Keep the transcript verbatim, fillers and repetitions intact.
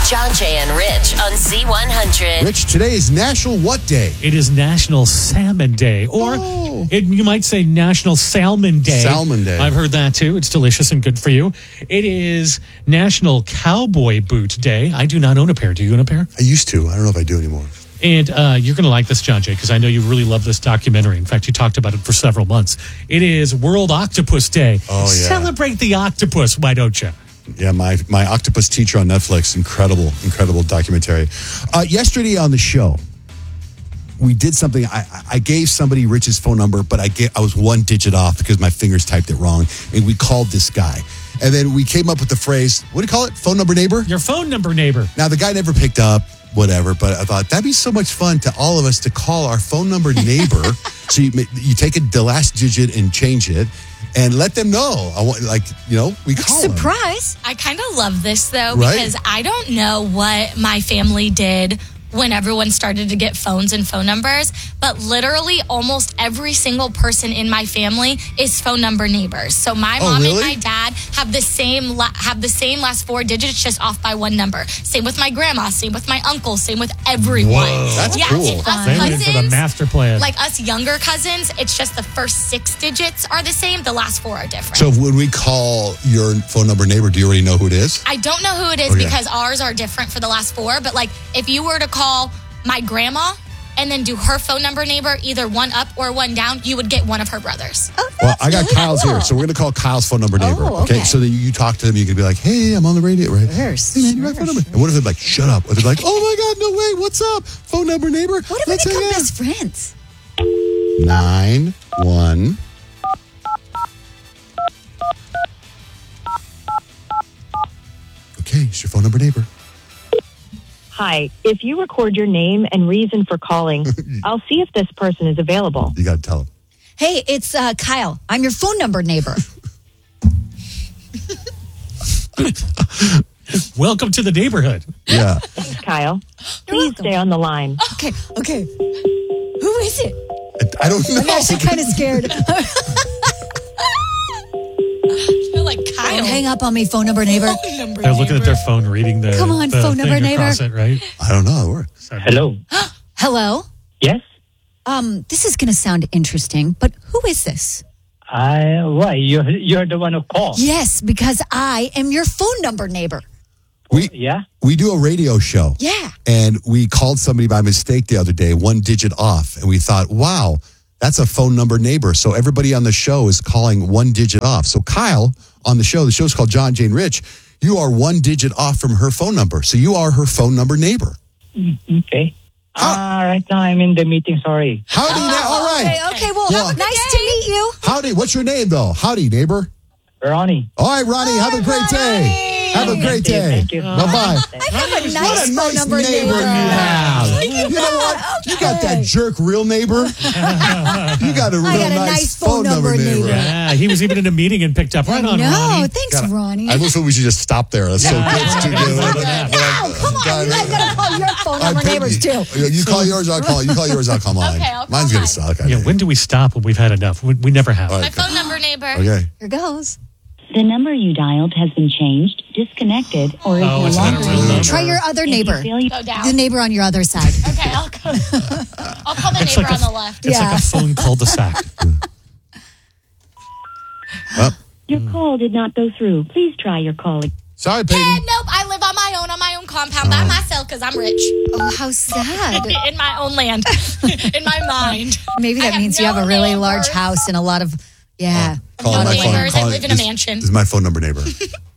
John Jay and Rich on Z one hundred. Rich, today is National what day? It is National Salmon Day, or Oh. it, you might say National Salmon Day. Salmon Day. I've heard that too. It's delicious and good for you. It is National Cowboy Boot Day. I do not own a pair. Do you own a pair? I used to. I don't know if I do anymore. And uh, you're going to like this, John Jay, because I know you really love this documentary. In fact, you talked about it for several months. It is World Octopus Day. Oh, yeah. Celebrate the octopus, why don't you? Yeah, my, my octopus teacher on Netflix. Incredible, incredible documentary. Uh, yesterday on the show, we did something. I, I gave somebody Rich's phone number, but I get, I was one digit off because my fingers typed it wrong. And we called this guy. And then we came up with the phrase, what do you call it? Phone number neighbor? Your phone number, neighbor. Now, the guy never picked up, whatever, but I thought that'd be so much fun to all of us to call our phone number neighbor. So you, you take it, the last digit and change it and let them know. I want, like, you know, we call them. Surprise. I kind of love this, though, Right? because I don't know what my family did when everyone started to get phones and phone numbers, but literally almost every single person in my family is phone number neighbors. So my Oh, mom really? and my dad have the same la- have the same last four digits, just off by one number. Same with my grandma, same with my uncle, same with everyone. Whoa, that's yeah, cool. and us Thank you for the cousins, master plan. like us younger cousins, it's just the first six digits are the same. The last four are different. So when we call your phone number neighbor, do you already know who it is? I don't know who it is Okay. because ours are different for the last four. But like, if you were to call my grandma and then do her phone number neighbor, either one up or one down, you would get one of her brothers. Oh, Well, that's I got really Kyle's cool. here, so we're going to call Kyle's phone number neighbor. Oh, okay. So that you talk to them, you can be like, "Hey, I'm on the radio, right? Sure, Hey, man, my phone sure, number." And what if they're like, "Shut up"? Or they're like, "Oh my God, no way! What's up? Phone number neighbor? What if Let's we hang become out." best friends? Nine one. Okay, it's your phone number neighbor. Hi, if you record your name and reason for calling, I'll see if this person is available. You got to tell them. Hey, it's uh, Kyle. I'm your phone number neighbor. Welcome to the neighborhood. Yeah. Thanks, Kyle. Please welcome. stay on the line. Okay, okay. Who is it? I don't know. I'm actually kind of scared. I feel like Kyle. Don't hang up on me, phone number neighbor. Phone number They're looking at neighbor. their phone, reading the Come on, the phone number thing neighbor. across it, right? I don't know. It works. Hello. Hello? Yes. Um, this is going to sound interesting, but who is this? I. Why? You're you're the one who called. Yes, because I am your phone number neighbor. We Yeah. we do a radio show. Yeah. And we called somebody by mistake the other day, one digit off. And we thought, wow, that's a phone number neighbor. So everybody on the show is calling one digit off. So Kyle on the show, the show's called John, Jane, Rich. You are one digit off from her phone number. So you are her phone number neighbor. Okay. Ah, right now I'm in the meeting. Sorry. Howdy, na- all Okay, right. okay, well, Well, nice to meet you. Howdy. What's your name, though? Howdy, neighbor. Ronnie. All right, Ronnie, have a great day. Have a great day. Thank you. Bye-bye. I have a nice What a phone nice number neighbor neighbor. you have. You know what? You got that jerk real neighbor. You got a real I got a nice, nice phone number neighbor. Yeah, he was even in a meeting and picked up. Right on, No, Ronnie. thanks, Ronnie. I almost thought we should just stop there. That's so good. It's too good. No, come on, you guys gotta call your phone I number paid neighbors you. too. You call yours, I'll call. You call yours, I'll call mine. Okay, I'll call Mine's gonna mine. suck. I Yeah, think. when do we stop when we've had enough? We, we never have. All My right. phone number neighbor. Okay. Here goes. The number you dialed has been changed, disconnected, or is Oh, no it's not a longer real in number. use. Try your other If you neighbor. feel you- Go down. The neighbor on your other side. Okay, I'll go. I'll call the It's neighbor like a- on the left. It's Yeah. like a phone cul-de-sac. Well, Your call did not go through. Please try your call again. sorry, Yeah, Peyton. nope. I live on my own, on my own compound, by myself, because I'm rich. Oh, how sad. In my own land. In my mind. Maybe I that have means you no have a really neighbors. large house and a lot of, yeah. Calling No my neighbors. phone. I calling- live in a this- mansion. This is my phone number neighbor.